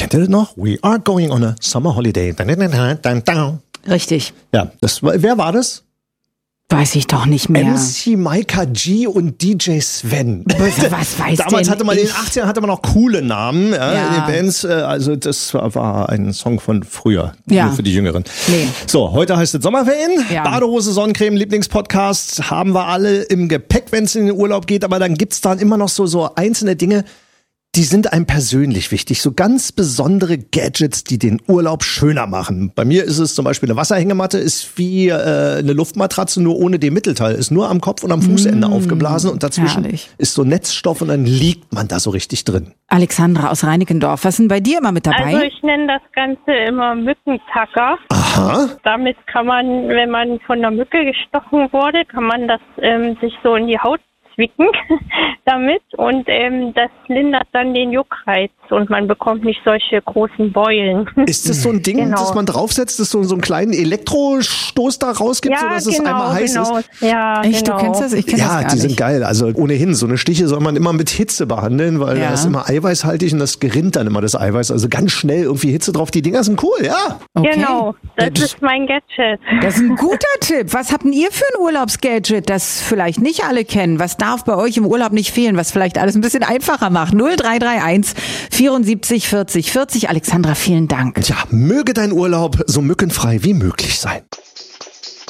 Kennt ihr das noch? We are going on a summer holiday. Richtig. Ja, wer war das? Weiß ich doch nicht mehr. MC Micah G und DJ Sven. Was weiß Damals denn hatte man in den 80ern hatte man noch coole Namen in den Bands. Also das war ein Song von früher, nur für die Jüngeren. Nee. So, heute heißt es Sommerferien. Ja. Badehose, Sonnencreme, Lieblingspodcast haben wir alle im Gepäck, wenn es in den Urlaub geht. Aber dann gibt's dann immer noch so einzelne Dinge, die sind einem persönlich wichtig. So ganz besondere Gadgets, die den Urlaub schöner machen. Bei mir ist es zum Beispiel eine Wasserhängematte, ist wie eine Luftmatratze, nur ohne den Mittelteil. Ist nur am Kopf und am Fußende aufgeblasen und dazwischen ist so Netzstoff und dann liegt man da so richtig drin. Alexandra aus Reinickendorf, was ist denn bei dir immer mit dabei? Also ich nenne das Ganze immer Mückentacker. Aha. Damit kann man, wenn man von einer Mücke gestochen wurde, kann man das sich so in die Haut zwicken damit und das lindert dann den Juckreiz und man bekommt nicht solche großen Beulen. Ist das so ein Ding, das man draufsetzt, das so einen kleinen Elektrostoß da rausgibt, sodass es einmal heiß ist? Ja, echt, genau. Du kennst das? Ich kenn das gar nicht. Ja, die sind geil. Also ohnehin, so eine Stiche soll man immer mit Hitze behandeln, weil das ist immer eiweißhaltig und das gerinnt dann immer das Eiweiß. Also ganz schnell irgendwie Hitze drauf. Die Dinger sind cool, ja. Okay. Genau, das ist mein Gadget. Das ist ein guter Tipp. Was habt denn ihr für ein Urlaubsgadget, das vielleicht nicht alle kennen? Was darf bei euch im Urlaub nicht fehlen, was vielleicht alles ein bisschen einfacher macht? 0331 74 40 40. Alexandra, vielen Dank. Tja, möge dein Urlaub so mückenfrei wie möglich sein.